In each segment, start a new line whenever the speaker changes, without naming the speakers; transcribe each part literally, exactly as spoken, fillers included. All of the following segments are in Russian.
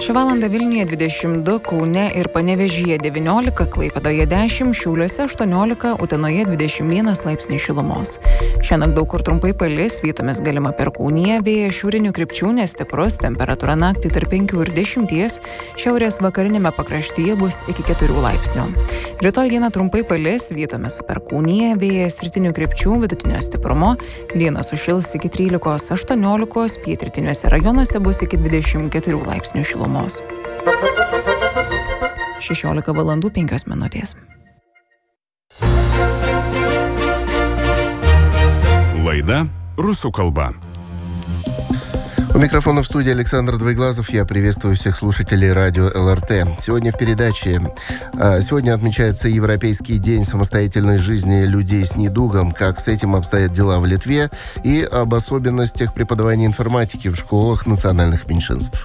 Šią valandą Vilniuje dvidešimt du, Kaune ir Panevėžyje devyniolika, Klaipėdoje dešimt, Šiauliuose aštuoniolika, Utenoje dvidešimt vienas laipsnių šilumos. Šiandien daug kur trumpai palis, vietomis galima perkūnija, vėjas šiaurinių krypčių nestiprus, temperatūra naktį tarp penkių ir dešimties, šiaurės vakarinėme pakraštyje bus iki keturių laipsnių. Rytoj dieną trumpai palis, vietomis su perkūnija, vėjas rytinių krypčių vidutinio stiprumo, dieną sušils iki trylikos aštuoniolikos, pietrytiniuose rajonuose bus iki dvidešimt keturių laipsnių šilumos. šešiolika valandų penkios minutės.
Лайда «Русу колба».
У микрофона в студии Александр Двоеглазов. Я приветствую всех слушателей радио эл эр тэ. Сегодня в передаче. Сегодня отмечается Европейский день самостоятельной жизни людей с недугом. Как с этим обстоят дела в Литве и об особенностях преподавания информатики в школах национальных меньшинств.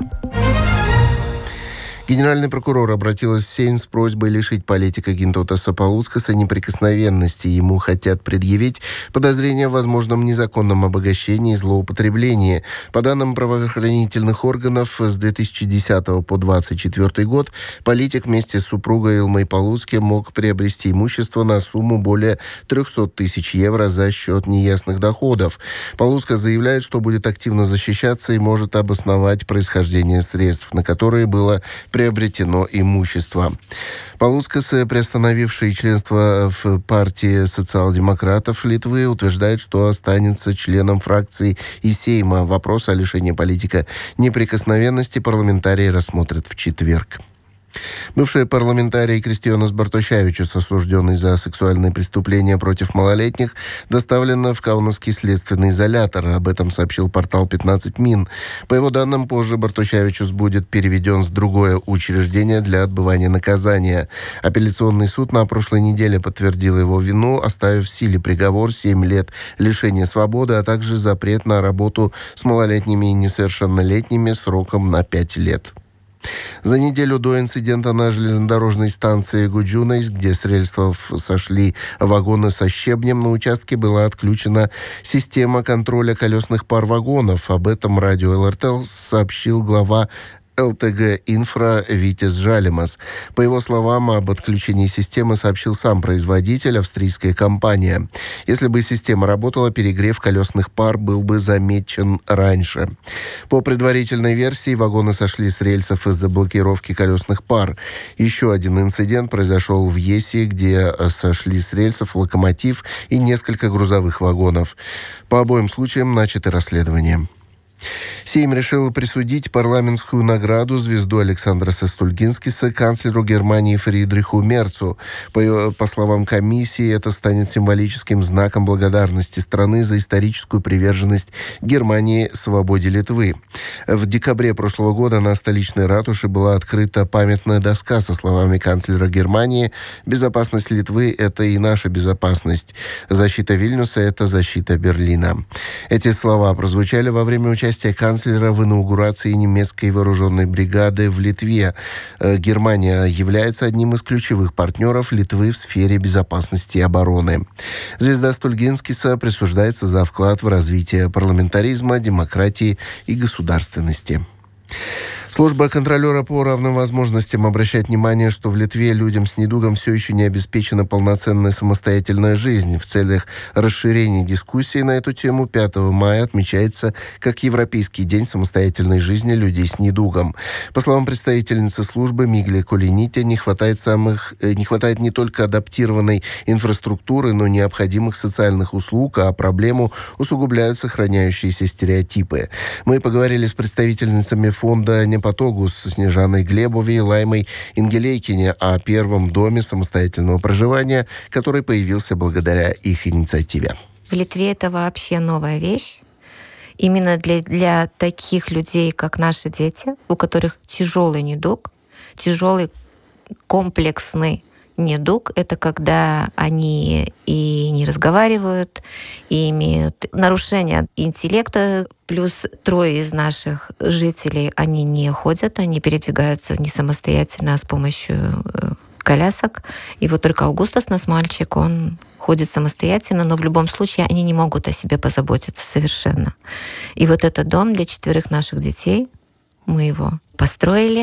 Генеральный прокурор обратилась в Сейм с просьбой лишить политика Гинтаутаса Палуцкаса неприкосновенности. Ему хотят предъявить подозрения в возможном незаконном обогащении и злоупотреблении. По данным правоохранительных органов, с две тысячи десятого по двадцать четвёртый год политик вместе с супругой Илмой Палуцке мог приобрести имущество на сумму более триста тысяч евро за счет неясных доходов. Палуцка заявляет, что будет активно защищаться и может обосновать происхождение средств, на которые было приобретено имущество. Палуцкас, приостановивший членство в партии социал-демократов Литвы, утверждает, что останется членом фракции и Сейма. Вопрос о лишении политика неприкосновенности парламентарии рассмотрят в четверг. Бывший парламентарий Кристиянос Бартошевичус, осужденный за сексуальные преступления против малолетних, доставлен в Каунасский следственный изолятор. Об этом сообщил портал пятнадцать мин. По его данным, позже Бартошевичус будет переведен в другое учреждение для отбывания наказания. Апелляционный суд на прошлой неделе подтвердил его вину, оставив в силе приговор семь лет лишения свободы, а также запрет на работу с малолетними и несовершеннолетними сроком на пять лет. За неделю до инцидента на железнодорожной станции Гуджунайс, где с рельсов сошли вагоны со щебнем, на участке была отключена система контроля колесных пар вагонов. Об этом радио эл эр тэ сообщил глава эл тэ гэ «Инфра» Витис Жалимас. По его словам, об отключении системы сообщил сам производитель, австрийская компания. Если бы система работала, перегрев колесных пар был бы замечен раньше. По предварительной версии, вагоны сошли с рельсов из-за блокировки колесных пар. Еще один инцидент произошел в Еси, где сошли с рельсов локомотив и несколько грузовых вагонов. По обоим случаям начато расследование. Сейм решил присудить парламентскую награду звезду Александра Стульгинскиса канцлеру Германии Фридриху Мерцу. По, по словам комиссии, это станет символическим знаком благодарности страны за историческую приверженность Германии свободе Литвы. В декабре прошлого года на столичной ратуше была открыта памятная доска со словами канцлера Германии: «Безопасность Литвы – это и наша безопасность. Защита Вильнюса – это защита Берлина». Эти слова прозвучали во время участия канцлера в инаугурации немецкой вооруженной бригады в Литве. Германия является одним из ключевых партнеров Литвы в сфере безопасности и обороны. Звезда Стульгинскиса присуждается за вклад в развитие парламентаризма, демократии и государственности. Служба контролера по равным возможностям обращает внимание, что в Литве людям с недугом все еще не обеспечена полноценная самостоятельная жизнь. В целях расширения дискуссии на эту тему пятого мая отмечается как Европейский день самостоятельной жизни людей с недугом. По словам представительницы службы Мигли Колинити, не хватает, самых, не хватает не только адаптированной инфраструктуры, но и необходимых социальных услуг, а проблему усугубляют сохраняющиеся стереотипы. Мы поговорили с представительницами фонда «Непатогус» Снежаной Глебовой и Лаймой Ингелейкине о первом доме самостоятельного проживания, который появился благодаря их инициативе.
В Литве это вообще новая вещь. Именно для, для таких людей, как наши дети, у которых тяжелый недуг, тяжелый комплексный недуг — это когда они и не разговаривают, и имеют нарушение интеллекта. Плюс трое из наших жителей, они не ходят, они передвигаются не самостоятельно, а с помощью колясок. И вот только Аугустас, наш мальчик, он ходит самостоятельно, но в любом случае они не могут о себе позаботиться совершенно. И вот этот дом для четверых наших детей, мы его построили.